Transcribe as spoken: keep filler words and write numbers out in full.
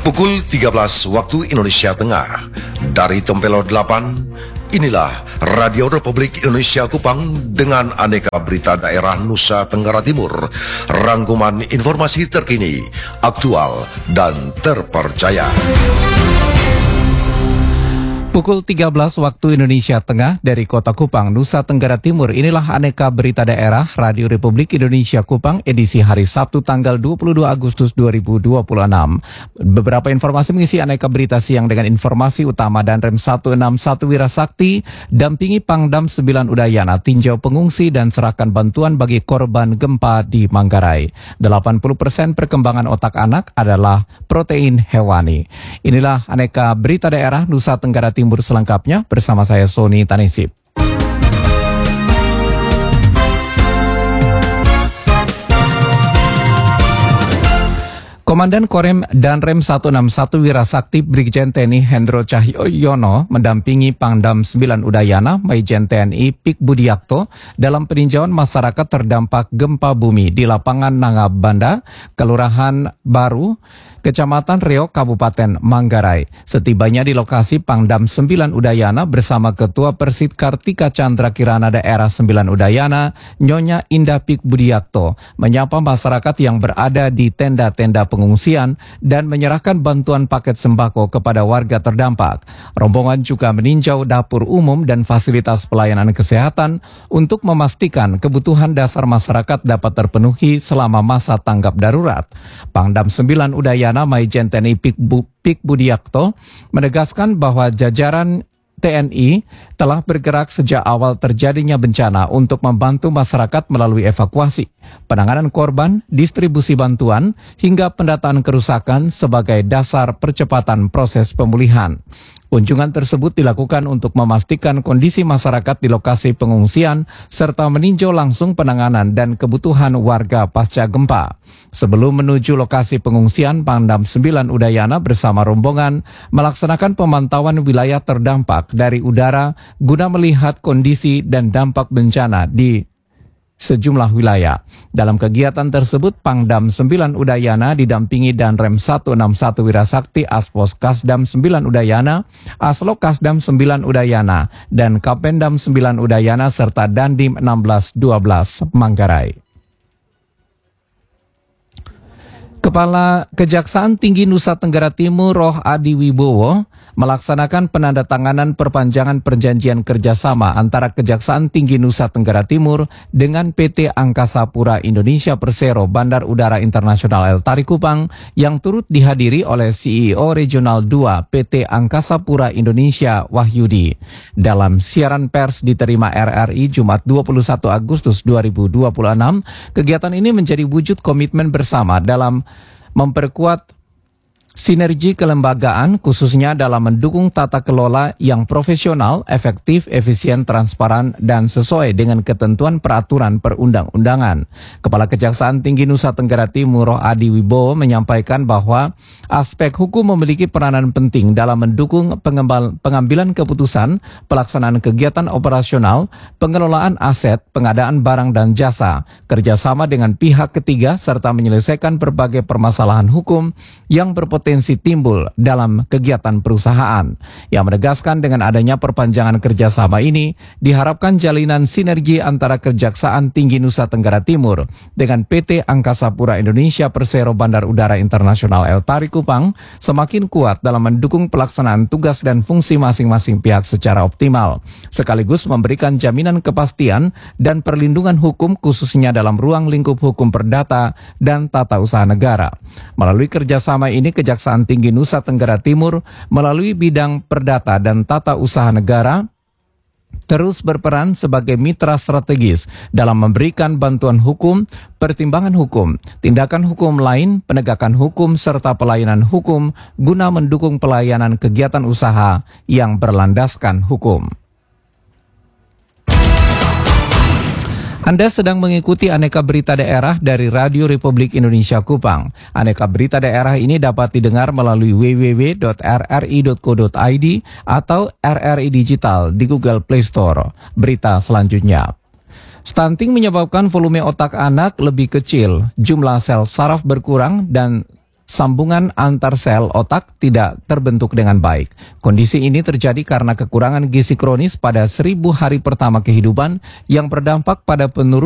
Pukul tiga belas waktu Indonesia Tengah. Dari Tempelo delapan, inilah Radio Republik Indonesia Kupang dengan aneka berita daerah Nusa Tenggara Timur. Rangkuman informasi terkini, aktual, dan terpercaya. Pukul tiga belas waktu Indonesia Tengah dari Kota Kupang, Nusa Tenggara Timur. Inilah aneka berita daerah Radio Republik Indonesia Kupang edisi hari Sabtu tanggal dua puluh dua Agustus dua ribu dua puluh enam. Beberapa informasi mengisi aneka berita siang dengan informasi utama. Danrem seratus enam puluh satu Wirasakti dampingi Pangdam sembilan Udayana tinjau pengungsi dan serahkan bantuan bagi korban gempa di Manggarai. delapan puluh persen perkembangan otak anak adalah protein hewani. Inilah aneka berita daerah Nusa Tenggara Timur. Timur selengkapnya bersama saya Sony Tanisip. Komandan Korem Danrem seratus enam puluh satu Wirasakti Brigjen T N I Hendro Cahyono mendampingi Pangdam sembilan Udayana Maijen T N I Pik Budiakto dalam peninjauan masyarakat terdampak gempa bumi di lapangan Nangabanda, Kelurahan Baru, Kecamatan Reok, Kabupaten Manggarai. Setibanya di lokasi, Pangdam sembilan Udayana bersama Ketua Persit Kartika Chandra Kirana Daerah sembilan Udayana, Nyonya Indah Pik Budiakto, menyapa masyarakat yang berada di tenda-tenda pengungsian dan menyerahkan bantuan paket sembako kepada warga terdampak. Rombongan juga meninjau dapur umum dan fasilitas pelayanan kesehatan untuk memastikan kebutuhan dasar masyarakat dapat terpenuhi selama masa tanggap darurat. Pangdam sembilan Udayana Maijen T N I Pik, Bu, Pik Budiakto menegaskan bahwa jajaran T N I telah bergerak sejak awal terjadinya bencana untuk membantu masyarakat melalui evakuasi, penanganan korban, distribusi bantuan, hingga pendataan kerusakan sebagai dasar percepatan proses pemulihan. Kunjungan tersebut dilakukan untuk memastikan kondisi masyarakat di lokasi pengungsian serta meninjau langsung penanganan dan kebutuhan warga pasca gempa. Sebelum menuju lokasi pengungsian, Pangdam sembilan Udayana bersama rombongan melaksanakan pemantauan wilayah terdampak dari udara guna melihat kondisi dan dampak bencana di sejumlah wilayah. Dalam kegiatan tersebut, Pangdam sembilan Udayana didampingi Danrem seratus enam puluh satu Wirasakti, Aspos Kasdam sembilan Udayana, Aslok Kasdam sembilan Udayana, dan Kapendam sembilan Udayana serta Dandim enam belas dua belas Manggarai. Kepala Kejaksaan Tinggi Nusa Tenggara Timur Roh Adi Wibowo melaksanakan penandatanganan perpanjangan perjanjian kerjasama antara Kejaksaan Tinggi Nusa Tenggara Timur dengan P T Angkasa Pura Indonesia Persero Bandar Udara Internasional El Tari Kupang yang turut dihadiri oleh C E O Regional dua P T Angkasa Pura Indonesia Wahyudi. Dalam siaran pers diterima R R I Jumat dua puluh satu Agustus dua ribu dua puluh enam, kegiatan ini menjadi wujud komitmen bersama dalam memperkuat sinergi kelembagaan khususnya dalam mendukung tata kelola yang profesional, efektif, efisien, transparan, dan sesuai dengan ketentuan peraturan perundang-undangan. Kepala Kejaksaan Tinggi Nusa Tenggara Timur Roh Adi Wibowo menyampaikan bahwa aspek hukum memiliki peranan penting dalam mendukung pengembal, pengambilan keputusan, pelaksanaan kegiatan operasional, pengelolaan aset, pengadaan barang dan jasa, kerjasama dengan pihak ketiga, serta menyelesaikan berbagai permasalahan hukum yang berpotensi potensi timbul dalam kegiatan perusahaan. Yang menegaskan dengan adanya perpanjangan kerjasama ini, diharapkan jalinan sinergi antara Kejaksaan Tinggi Nusa Tenggara Timur dengan P T Angkasa Pura Indonesia Persero Bandar Udara Internasional El Tari Kupang semakin kuat dalam mendukung pelaksanaan tugas dan fungsi masing-masing pihak secara optimal, sekaligus memberikan jaminan kepastian dan perlindungan hukum khususnya dalam ruang lingkup hukum perdata dan tata usaha negara. Melalui kerjasama ini, Kejaksaan Kejaksaan Tinggi Nusa Tenggara Timur melalui bidang perdata dan tata usaha negara terus berperan sebagai mitra strategis dalam memberikan bantuan hukum, pertimbangan hukum, tindakan hukum lain, penegakan hukum, serta pelayanan hukum guna mendukung pelayanan kegiatan usaha yang berlandaskan hukum. Anda sedang mengikuti aneka berita daerah dari Radio Republik Indonesia Kupang. Aneka berita daerah ini dapat didengar melalui w w w titik r r i titik co titik i d atau R R I Digital di Google Play Store. Berita selanjutnya. Stunting menyebabkan volume otak anak lebih kecil, jumlah sel saraf berkurang, dan sambungan antar sel otak tidak terbentuk dengan baik. Kondisi ini terjadi karena kekurangan gizi kronis pada seribu hari pertama kehidupan yang berdampak pada penurunan